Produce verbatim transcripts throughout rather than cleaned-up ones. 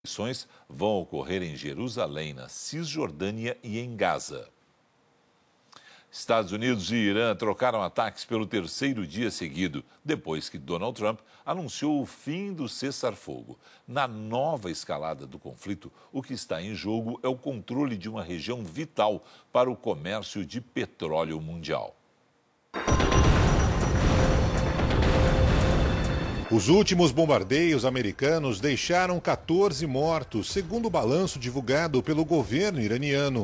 eleições vão ocorrer em Jerusalém, na Cisjordânia e em Gaza. Estados Unidos e Irã trocaram ataques pelo terceiro dia seguido, depois que Donald Trump anunciou o fim do cessar-fogo. Na nova escalada do conflito, o que está em jogo é o controle de uma região vital para o comércio de petróleo mundial. Os últimos bombardeios americanos deixaram quatorze mortos, segundo o balanço divulgado pelo governo iraniano.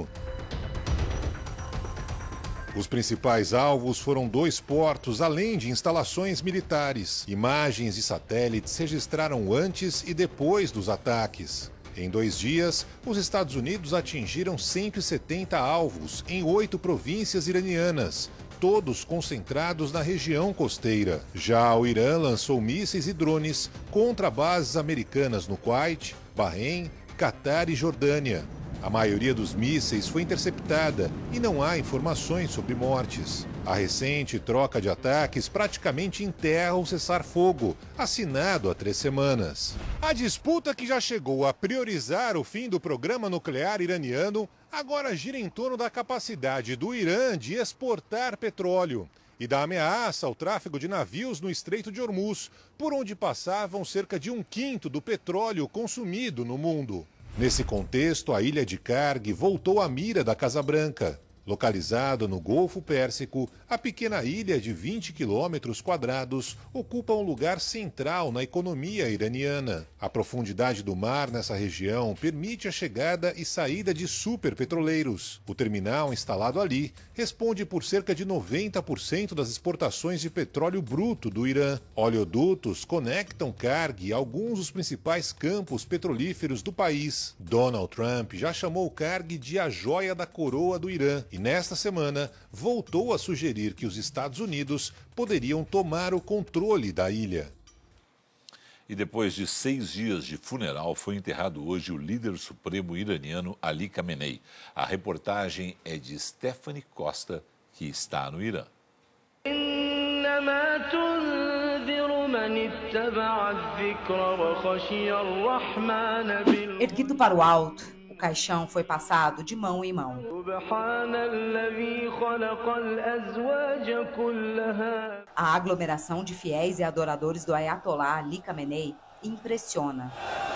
Os principais alvos foram dois portos, além de instalações militares. Imagens de satélites registraram antes e depois dos ataques. Em dois dias, os Estados Unidos atingiram cento e setenta alvos em oito províncias iranianas, todos concentrados na região costeira. Já o Irã lançou mísseis e drones contra bases americanas no Kuwait, Bahrein, Catar e Jordânia. A maioria dos mísseis foi interceptada e não há informações sobre mortes. A recente troca de ataques praticamente enterra o cessar-fogo, assinado há três semanas. A disputa, que já chegou a priorizar o fim do programa nuclear iraniano, agora gira em torno da capacidade do Irã de exportar petróleo e da ameaça ao tráfego de navios no Estreito de Hormuz, por onde passavam cerca de um quinto do petróleo consumido no mundo. Nesse contexto, a ilha de Karg voltou à mira da Casa Branca. Localizada no Golfo Pérsico, a pequena ilha de vinte quilômetros quadrados ocupa um lugar central na economia iraniana. A profundidade do mar nessa região permite a chegada e saída de superpetroleiros. O terminal instalado ali responde por cerca de noventa por cento das exportações de petróleo bruto do Irã. Oleodutos conectam Karg a alguns dos principais campos petrolíferos do país. Donald Trump já chamou Karg de a joia da coroa do Irã e nesta semana voltou a sugerir que os Estados Unidos poderiam tomar o controle da ilha. E depois de seis dias de funeral, foi enterrado hoje o líder supremo iraniano Ali Khamenei. A reportagem é de Stephanie Costa, que está no Irã. Erguido para o alto, o caixão foi passado de mão em mão. A aglomeração de fiéis e adoradores do Ayatollah Ali Khamenei impressiona.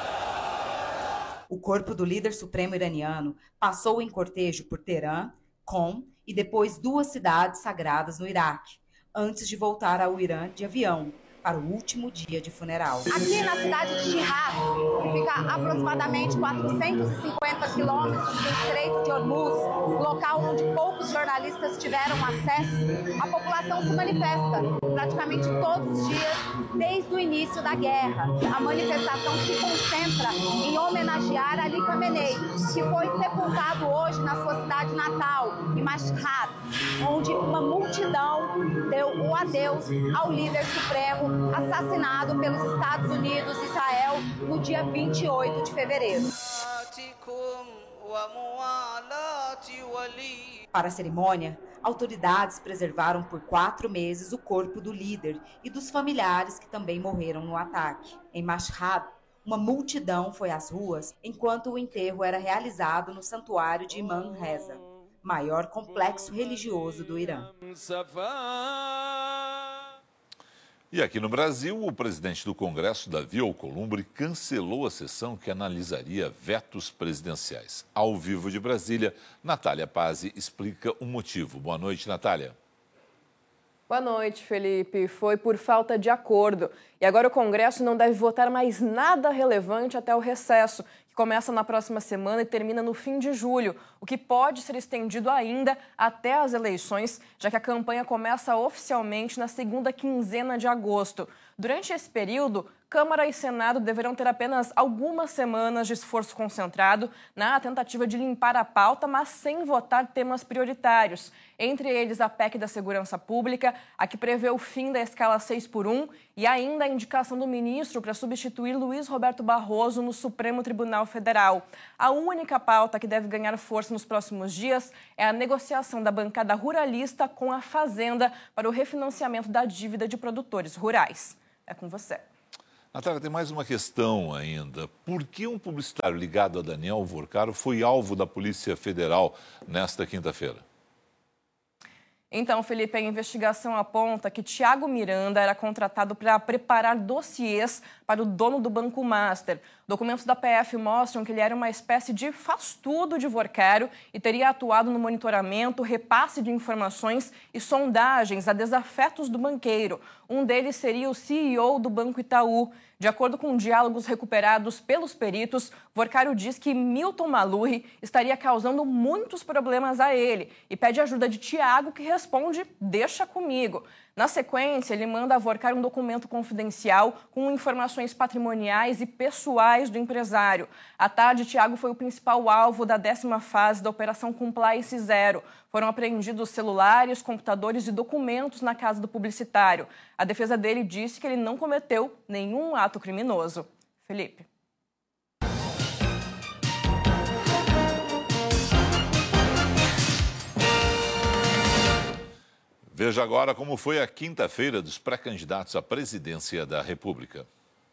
O corpo do líder supremo iraniano passou em cortejo por Teherã, Qom e depois duas cidades sagradas no Iraque, antes de voltar ao Irã de avião para o último dia de funeral. Aqui na cidade de Shiraz, que fica a aproximadamente quatrocentos e cinquenta quilômetros do Estreito de Hormuz, local onde poucos jornalistas tiveram acesso, a população se manifesta praticamente todos os dias desde o início da guerra. A manifestação se concentra em homenagear Ali Khamenei, que foi sepultado hoje na sua cidade natal, em Mashhad, onde uma multidão deu o adeus ao líder supremo assassinado pelos Estados Unidos e Israel no dia vinte e oito de fevereiro. Para a cerimônia, autoridades preservaram por quatro meses o corpo do líder e dos familiares que também morreram no ataque. Em Mashhad, uma multidão foi às ruas enquanto o enterro era realizado no santuário de Imam Reza, maior complexo religioso do Irã. E aqui no Brasil, o presidente do Congresso, Davi Alcolumbre, cancelou a sessão que analisaria vetos presidenciais. Ao vivo de Brasília, Natália Pazzi explica o motivo. Boa noite, Natália. Boa noite, Felipe. Foi por falta de acordo. E agora o Congresso não deve votar mais nada relevante até o recesso, que começa na próxima semana e termina no fim de julho, o que pode ser estendido ainda até as eleições, já que a campanha começa oficialmente na segunda quinzena de agosto. Durante esse período, Câmara e Senado deverão ter apenas algumas semanas de esforço concentrado na tentativa de limpar a pauta, mas sem votar temas prioritários. Entre eles, a P E C da Segurança Pública, a que prevê o fim da escala seis por um e ainda a indicação do ministro para substituir Luiz Roberto Barroso no Supremo Tribunal Federal. A única pauta que deve ganhar força nos próximos dias é a negociação da bancada ruralista com a Fazenda para o refinanciamento da dívida de produtores rurais. É com você. Natália, tem mais uma questão ainda. Por que um publicitário ligado a Daniel Vorcaro foi alvo da Polícia Federal nesta quinta-feira? Então, Felipe, a investigação aponta que Tiago Miranda era contratado para preparar dossiês para o dono do Banco Master. Documentos da P F mostram que ele era uma espécie de faz-tudo de Vorcaro e teria atuado no monitoramento, repasse de informações e sondagens a desafetos do banqueiro. Um deles seria o C E O do Banco Itaú. De acordo com diálogos recuperados pelos peritos, Vorcaro diz que Milton Malurri estaria causando muitos problemas a ele e pede ajuda de Tiago, que responde, deixa comigo. Na sequência, ele manda a Vorcaro um documento confidencial com informações patrimoniais e pessoais do empresário. À tarde, Tiago foi o principal alvo da décima fase da Operação Compliance Zero. Foram apreendidos celulares, computadores e documentos na casa do publicitário. A defesa dele disse que ele não cometeu nenhum ato criminoso. Felipe. Veja agora como foi a quinta-feira dos pré-candidatos à presidência da República.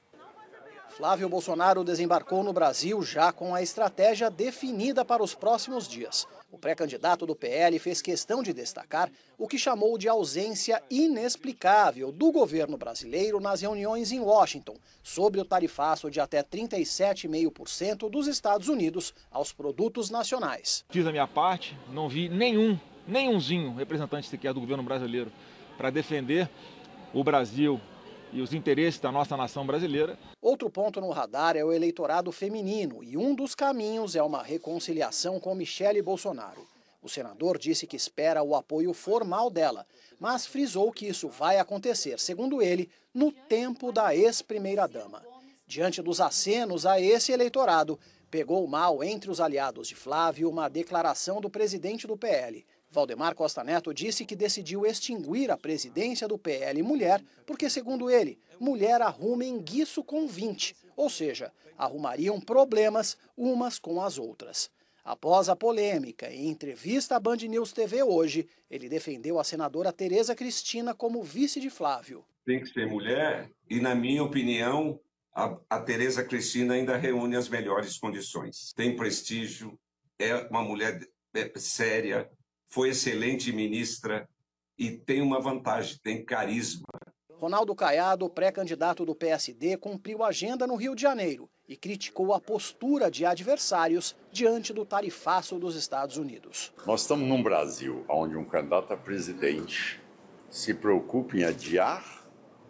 Flávio Bolsonaro desembarcou no Brasil já com a estratégia definida para os próximos dias. O pré-candidato do P L fez questão de destacar o que chamou de ausência inexplicável do governo brasileiro nas reuniões em Washington sobre o tarifaço de até trinta e sete vírgula cinco por cento dos Estados Unidos aos produtos nacionais. Fiz a minha parte, não vi nenhum, nenhumzinho representante sequer do governo brasileiro para defender o Brasil e os interesses da nossa nação brasileira. Outro ponto no radar é o eleitorado feminino e um dos caminhos é uma reconciliação com Michele Bolsonaro. O senador disse que espera o apoio formal dela, mas frisou que isso vai acontecer, segundo ele, no tempo da ex-primeira-dama. Diante dos acenos a esse eleitorado, pegou mal entre os aliados de Flávio uma declaração do presidente do P L. Valdemar Costa Neto disse que decidiu extinguir a presidência do P L Mulher porque, segundo ele, mulher arruma enguiço com vinte, ou seja, arrumariam problemas umas com as outras. Após a polêmica em entrevista à Band News T V hoje, ele defendeu a senadora Tereza Cristina como vice de Flávio. Tem que ser mulher e, na minha opinião, a, a Tereza Cristina ainda reúne as melhores condições. Tem prestígio, é uma mulher é, séria, foi excelente ministra e tem uma vantagem, tem carisma. Ronaldo Caiado, pré-candidato do P S D, cumpriu a agenda no Rio de Janeiro e criticou a postura de adversários diante do tarifaço dos Estados Unidos. Nós estamos num Brasil onde um candidato a presidente se preocupa em adiar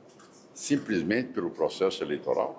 simplesmente pelo processo eleitoral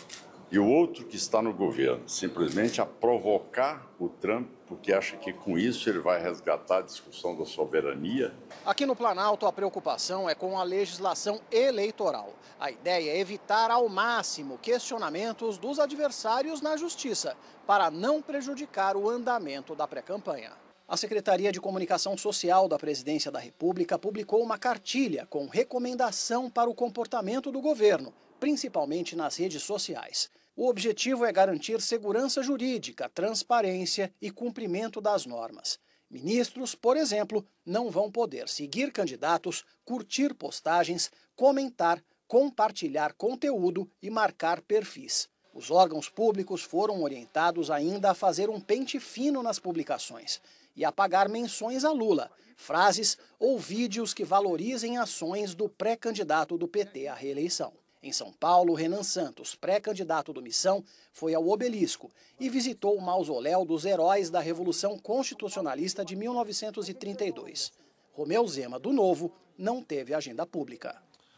e o outro que está no governo simplesmente a provocar o Trump porque acha que com isso ele vai resgatar a discussão da soberania. Aqui no Planalto, a preocupação é com a legislação eleitoral. A ideia é evitar ao máximo questionamentos dos adversários na justiça, para não prejudicar o andamento da pré-campanha. A Secretaria de Comunicação Social da Presidência da República publicou uma cartilha com recomendação para o comportamento do governo, principalmente nas redes sociais. O objetivo é garantir segurança jurídica, transparência e cumprimento das normas. Ministros, por exemplo, não vão poder seguir candidatos, curtir postagens, comentar, compartilhar conteúdo e marcar perfis. Os órgãos públicos foram orientados ainda a fazer um pente fino nas publicações e apagar menções a Lula, frases ou vídeos que valorizem ações do pré-candidato do P T à reeleição. Em São Paulo, Renan Santos, pré-candidato do Missão, foi ao Obelisco e visitou o mausoléu dos heróis da Revolução Constitucionalista de mil novecentos e trinta e dois. Romeu Zema, do Novo, não teve agenda pública.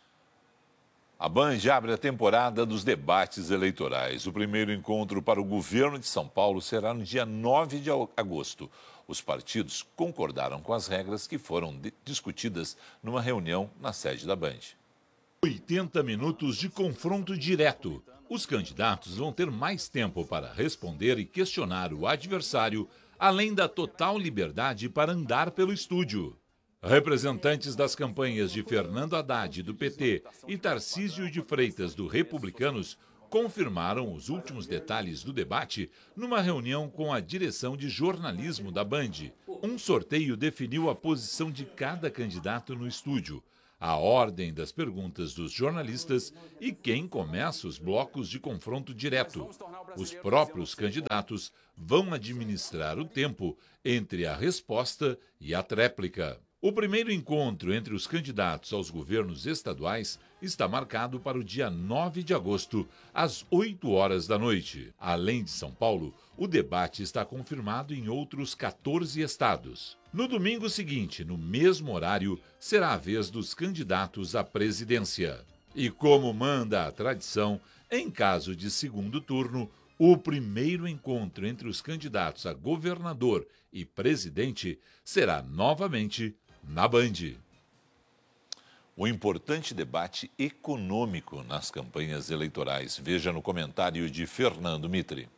A Band abre a temporada dos debates eleitorais. O primeiro encontro para o governo de São Paulo será no dia nove de agosto. Os partidos concordaram com as regras que foram discutidas numa reunião na sede da Band. oitenta minutos de confronto direto. Os candidatos vão ter mais tempo para responder e questionar o adversário, além da total liberdade para andar pelo estúdio. Representantes das campanhas de Fernando Haddad, do P T, e Tarcísio de Freitas, do Republicanos, confirmaram os últimos detalhes do debate numa reunião com a direção de jornalismo da Band. Um sorteio definiu a posição de cada candidato no estúdio. a ordem das perguntas dos jornalistas e quem começa os blocos de confronto direto. Os próprios candidatos vão administrar o tempo entre a resposta e a tréplica. O primeiro encontro entre os candidatos aos governos estaduais está marcado para o dia nove de agosto, às oito horas da noite. Além de São Paulo, o debate está confirmado em outros quatorze estados. No domingo seguinte, no mesmo horário, será a vez dos candidatos à presidência. E como manda a tradição, em caso de segundo turno, o primeiro encontro entre os candidatos a governador e presidente será novamente na Band. O importante debate econômico nas campanhas eleitorais. Veja no comentário de Fernando Mitre.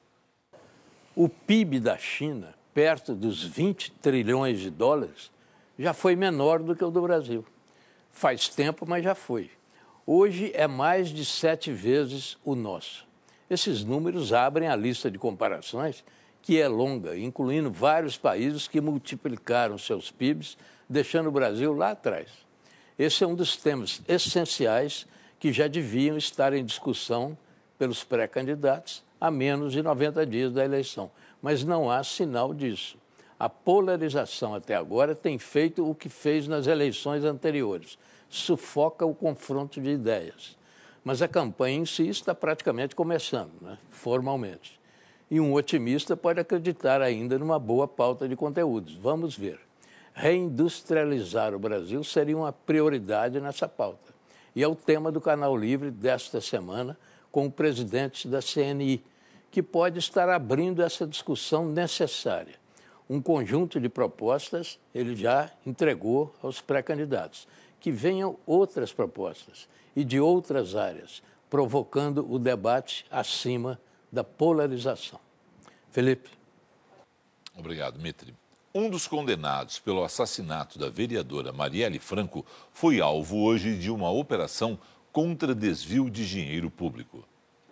O P I B da China, perto dos vinte trilhões de dólares, já foi menor do que o do Brasil. Faz tempo, mas já foi. Hoje é mais de sete vezes o nosso. Esses números abrem a lista de comparações, que é longa, incluindo vários países que multiplicaram seus P I Bs, deixando o Brasil lá atrás. Esse é um dos temas essenciais que já deviam estar em discussão pelos pré-candidatos a menos de noventa dias da eleição. Mas não há sinal disso. A polarização até agora tem feito o que fez nas eleições anteriores. Sufoca o confronto de ideias. Mas a campanha em si está praticamente começando, né? Formalmente. E um otimista pode acreditar ainda numa boa pauta de conteúdos. Vamos ver. Reindustrializar o Brasil seria uma prioridade nessa pauta. E é o tema do Canal Livre desta semana com o presidente da C N I, que pode estar abrindo essa discussão necessária. Um conjunto de propostas ele já entregou aos pré-candidatos. Que venham outras propostas e de outras áreas, provocando o debate acima da polarização. Felipe. Obrigado, Mitre. Um dos condenados pelo assassinato da vereadora Marielle Franco foi alvo hoje de uma operação contra desvio de dinheiro público.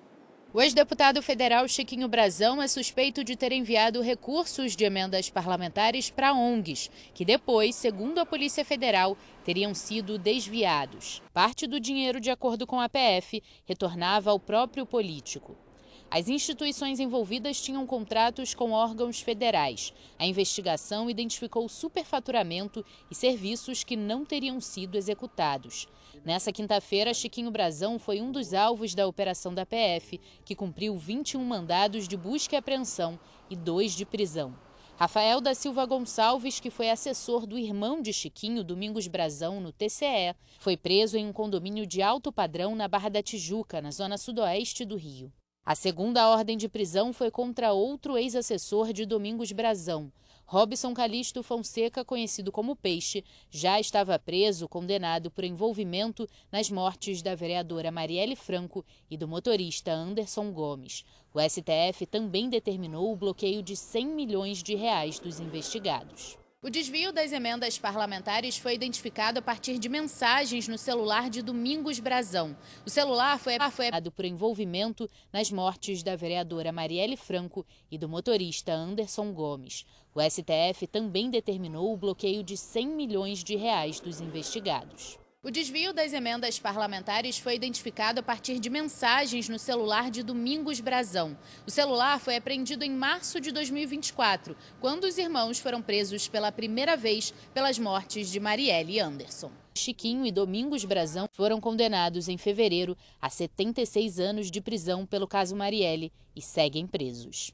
O ex-deputado federal Chiquinho Brazão é suspeito de ter enviado recursos de emendas parlamentares para O N Gs, que depois, segundo a Polícia Federal, teriam sido desviados. Parte do dinheiro, de acordo com a P F, retornava ao próprio político. As instituições envolvidas tinham contratos com órgãos federais. A investigação identificou superfaturamento e serviços que não teriam sido executados. Nessa quinta-feira, Chiquinho Brazão foi um dos alvos da operação da P F, que cumpriu vinte e um mandados de busca e apreensão e dois de prisão. Rafael da Silva Gonçalves, que foi assessor do irmão de Chiquinho, Domingos Brazão, no T C E, foi preso em um condomínio de alto padrão na Barra da Tijuca, na zona sudoeste do Rio. A segunda ordem de prisão foi contra outro ex-assessor de Domingos Brazão. Robson Calixto Fonseca, conhecido como Peixe, já estava preso, condenado por envolvimento nas mortes da vereadora Marielle Franco e do motorista Anderson Gomes. O S T F também determinou o bloqueio de cem milhões de reais dos investigados. O desvio das emendas parlamentares foi identificado a partir de mensagens no celular de Domingos Brazão. O celular foi apagado por envolvimento nas mortes da vereadora Marielle Franco e do motorista Anderson Gomes. O S T F também determinou o bloqueio de cem milhões de reais dos investigados. O desvio das emendas parlamentares foi identificado a partir de mensagens no celular de Domingos Brazão. O celular foi apreendido em março de dois mil e vinte e quatro, quando os irmãos foram presos pela primeira vez pelas mortes de Marielle e Anderson. Chiquinho e Domingos Brazão foram condenados em fevereiro a setenta e seis anos de prisão pelo caso Marielle e seguem presos.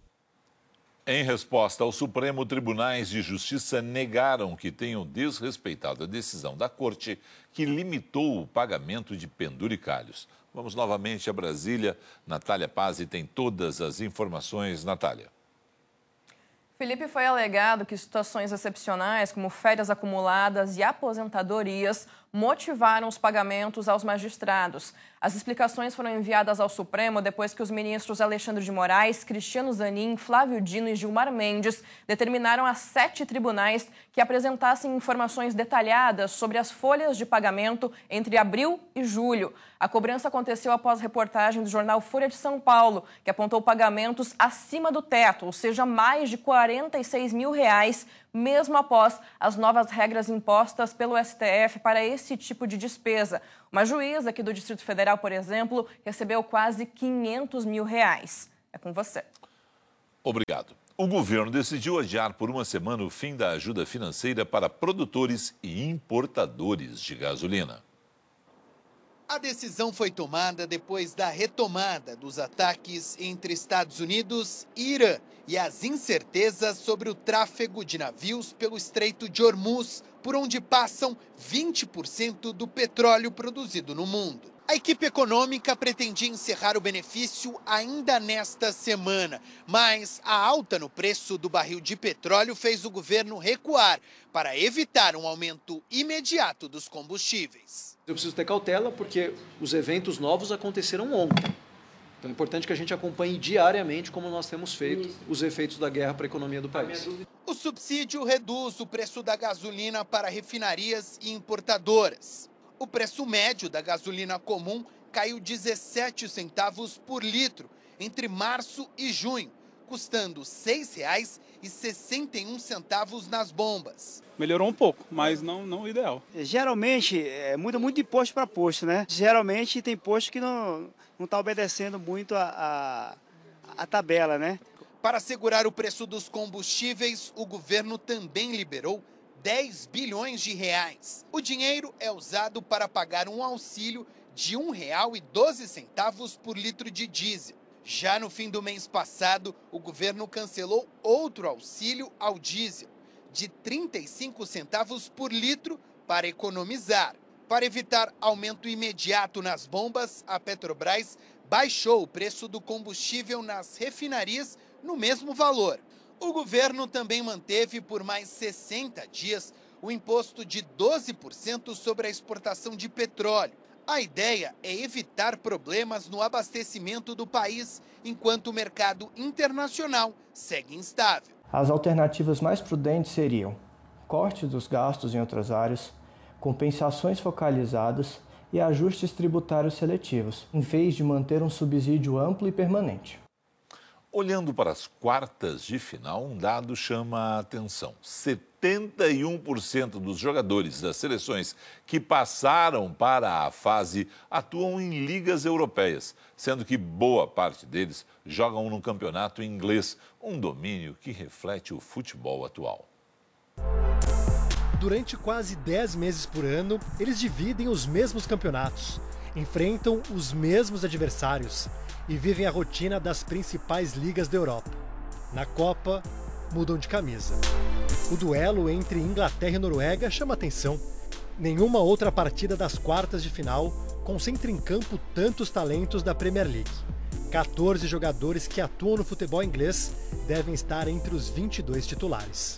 Em resposta ao Supremo, tribunais de justiça negaram que tenham desrespeitado a decisão da Corte que limitou o pagamento de penduricalhos. Vamos novamente a Brasília. Natália Pazzi tem todas as informações. Natália. Felipe, foi alegado que situações excepcionais, como férias acumuladas e aposentadorias, motivaram os pagamentos aos magistrados. As explicações foram enviadas ao Supremo depois que os ministros Alexandre de Moraes, Cristiano Zanin, Flávio Dino e Gilmar Mendes determinaram a sete tribunais que apresentassem informações detalhadas sobre as folhas de pagamento entre abril e julho. A cobrança aconteceu após reportagem do jornal Folha de São Paulo, que apontou pagamentos acima do teto, ou seja, mais de quarenta e seis mil reais mesmo após as novas regras impostas pelo S T F para esse tipo de despesa. Uma juíza aqui do Distrito Federal, por exemplo, recebeu quase quinhentos mil reais. É com você. Obrigado. O governo decidiu adiar por uma semana o fim da ajuda financeira para produtores e importadores de gasolina. A decisão foi tomada depois da retomada dos ataques entre Estados Unidos e Irã e as incertezas sobre o tráfego de navios pelo Estreito de Hormuz, por onde passam vinte por cento do petróleo produzido no mundo. A equipe econômica pretendia encerrar o benefício ainda nesta semana, mas a alta no preço do barril de petróleo fez o governo recuar para evitar um aumento imediato dos combustíveis. Eu preciso ter cautela porque os eventos novos aconteceram ontem. Então é importante que a gente acompanhe diariamente, como nós temos feito, Isso. os efeitos da guerra para a economia do país. O subsídio reduz o preço da gasolina para refinarias e importadoras. O preço médio da gasolina comum caiu dezessete centavos por litro entre março e junho, custando seis reais e sessenta e um centavos nas bombas. Melhorou um pouco, mas não, não o ideal. Geralmente, é, muda muito de posto para posto, né? Geralmente tem posto que não não está obedecendo muito a, a, a tabela, né? Para segurar o preço dos combustíveis, o governo também liberou dez bilhões de reais. O dinheiro é usado para pagar um auxílio de um real e doze centavos por litro de diesel. Já no fim do mês passado, o governo cancelou outro auxílio ao diesel, de trinta e cinco centavos por litro, para economizar. Para evitar aumento imediato nas bombas, a Petrobras baixou o preço do combustível nas refinarias no mesmo valor. O governo também manteve por mais sessenta dias o imposto de doze por cento sobre a exportação de petróleo. A ideia é evitar problemas no abastecimento do país enquanto o mercado internacional segue instável. As alternativas mais prudentes seriam corte dos gastos em outras áreas, compensações focalizadas e ajustes tributários seletivos, em vez de manter um subsídio amplo e permanente. Olhando para as quartas de final, um dado chama a atenção. setenta e um por cento dos jogadores das seleções que passaram para a fase atuam em ligas europeias, sendo que boa parte deles jogam no campeonato inglês, um domínio que reflete o futebol atual. Durante quase dez meses por ano, eles dividem os mesmos campeonatos, enfrentam os mesmos adversários e vivem a rotina das principais ligas da Europa. Na Copa, mudam de camisa. O duelo entre Inglaterra e Noruega chama atenção. Nenhuma outra partida das quartas de final concentra em campo tantos talentos da Premier League. quatorze jogadores que atuam no futebol inglês devem estar entre os vinte e dois titulares.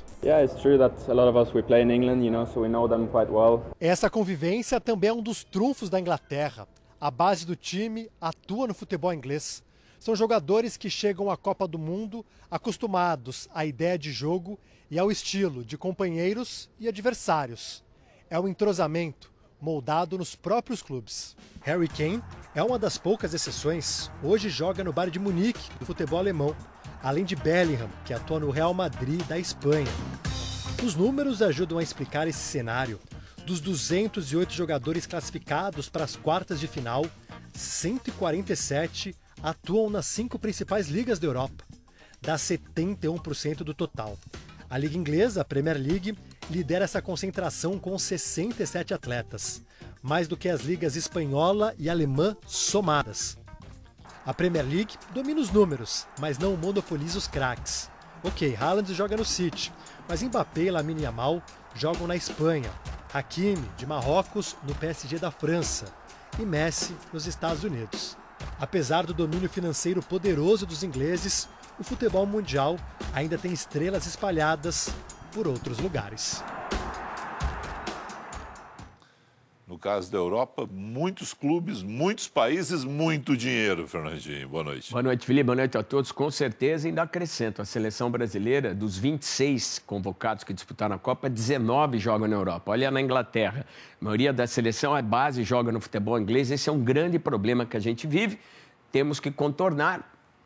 Essa convivência também é um dos trunfos da Inglaterra. A base do time atua no futebol inglês. São jogadores que chegam à Copa do Mundo acostumados à ideia de jogo e ao estilo de companheiros e adversários. É um entrosamento moldado nos próprios clubes. Harry Kane é uma das poucas exceções. Hoje joga no Bayern de Munique, do futebol alemão, além de Bellingham, que atua no Real Madrid, da Espanha. Os números ajudam a explicar esse cenário. Dos duzentos e oito jogadores classificados para as quartas de final, cento e quarenta e sete atuam nas cinco principais ligas da Europa. Dá setenta e um por cento do total. A Liga Inglesa, a Premier League, lidera essa concentração com sessenta e sete atletas, mais do que as ligas espanhola e alemã somadas. A Premier League domina os números, mas não monopoliza os craques. Ok, Haaland joga no City, mas Mbappé e Lamine Yamal jogam na Espanha, Hakimi, de Marrocos, no P S G da França, e Messi nos Estados Unidos. Apesar do domínio financeiro poderoso dos ingleses, o futebol mundial ainda tem estrelas espalhadas por outros lugares. No caso da Europa, muitos clubes, muitos países, muito dinheiro, Fernandinho. Boa noite. Boa noite, Felipe. Boa noite a todos. Com certeza, ainda acrescento, a seleção brasileira, dos vinte e seis convocados que disputaram a Copa, dezenove jogam na Europa. Olha na Inglaterra, a maioria da seleção é base, joga no futebol inglês. Esse é um grande problema que a gente vive. Temos que contornar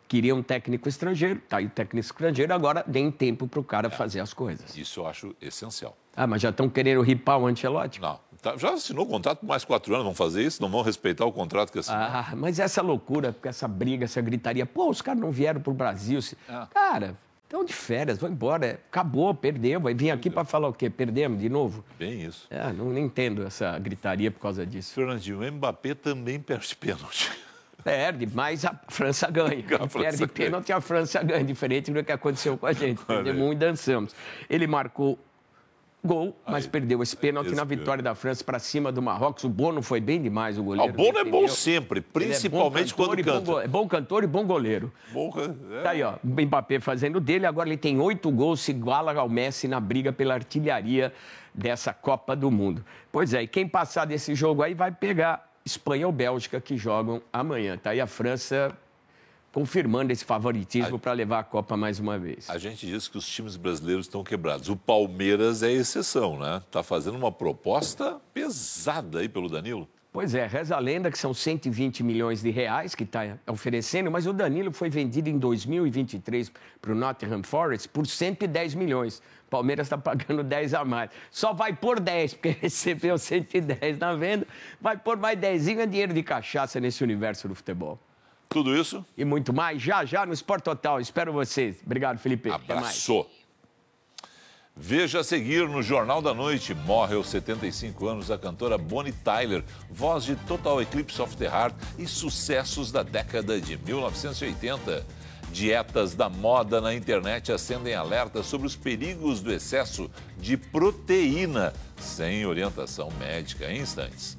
queria um técnico estrangeiro, tá aí o técnico estrangeiro, agora deem tempo para o cara é. fazer as coisas. Isso eu acho essencial. Ah, mas já estão querendo ripar o Ancelotti? Não. Tá, já assinou o contrato por mais quatro anos, vão fazer isso? Não vão respeitar o contrato que assinou? Ah, mas essa loucura, essa briga, essa gritaria. Pô, os caras não vieram pro Brasil. Se... Ah. Cara, estão de férias, vão embora. Acabou, perdeu. Vai vir aqui para falar o quê? Perdemos de novo? Bem isso. É, não entendo essa gritaria por causa disso. Fernandinho, o Mbappé também perde pênalti. Perde, mas a França ganha. A França perde pênalti, a França ganha. Diferente do que aconteceu com a gente. Perdemos um e dançamos. Ele marcou gol, mas aí, perdeu esse pênalti na vitória da França para cima do Marrocos. O Bono foi bem demais, o goleiro. O Bono é bom sempre, principalmente é bom quando canta. Bom, é bom cantor e bom goleiro. Bom, é. Tá aí, ó, o Mbappé fazendo dele. Agora ele tem oito gols, se iguala ao Messi na briga pela artilharia dessa Copa do Mundo. Pois é, e quem passar desse jogo aí vai pegar Espanha ou Bélgica, que jogam amanhã. Tá aí a França confirmando esse favoritismo para levar a Copa mais uma vez. A gente diz que os times brasileiros estão quebrados. O Palmeiras é exceção, né? Está fazendo uma proposta pesada aí pelo Danilo. Pois é, reza a lenda que são cento e vinte milhões de reais que está oferecendo, mas o Danilo foi vendido em dois mil e vinte e três para o Nottingham Forest por cento e dez milhões. O Palmeiras está pagando dez a mais. Só vai por dez, porque recebeu cento e dez na venda. Vai por mais dez, é dinheiro de cachaça nesse universo do futebol. Tudo isso? E muito mais, já, já no Sport Total. Espero vocês. Obrigado, Felipe. Abraço. Veja a seguir no Jornal da Noite. Morre aos setenta e cinco anos a cantora Bonnie Tyler, voz de Total Eclipse of the Heart e sucessos da década de mil novecentos e oitenta. Dietas da moda na internet acendem alertas sobre os perigos do excesso de proteína, sem orientação médica. Em instantes.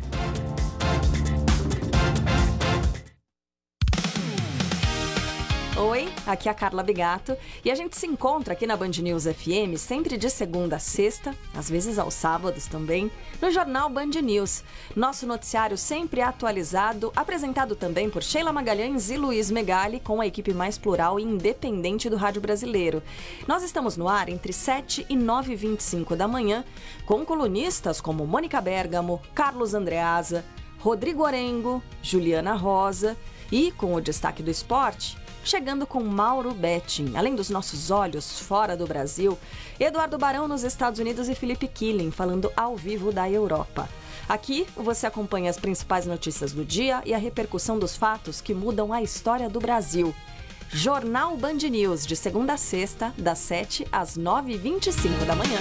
Oi, aqui é a Carla Bigato e a gente se encontra aqui na Band News F M sempre de segunda a sexta, às vezes aos sábados também, no Jornal Band News. Nosso noticiário sempre atualizado, apresentado também por Sheila Magalhães e Luiz Megali, com a equipe mais plural e independente do rádio brasileiro. Nós estamos no ar entre sete e nove e vinte e cinco da manhã, com colunistas como Mônica Bergamo, Carlos Andreasa, Rodrigo Orengo, Juliana Rosa e, com o destaque do esporte, chegando com Mauro Betting. Além dos nossos olhos fora do Brasil, Eduardo Barão nos Estados Unidos e Felipe Killing falando ao vivo da Europa. Aqui você acompanha as principais notícias do dia e a repercussão dos fatos que mudam a história do Brasil. Jornal Band News, de segunda a sexta, das sete às nove e vinte e cinco da manhã.